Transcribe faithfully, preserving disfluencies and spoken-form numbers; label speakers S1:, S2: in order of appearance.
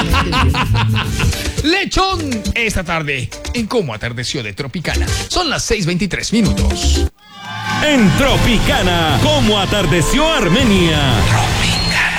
S1: Lechón, esta tarde, en Cómo Atardeció de Tropicana. Son las seis veintitrés minutos.
S2: En Tropicana, Cómo Atardeció Armenia.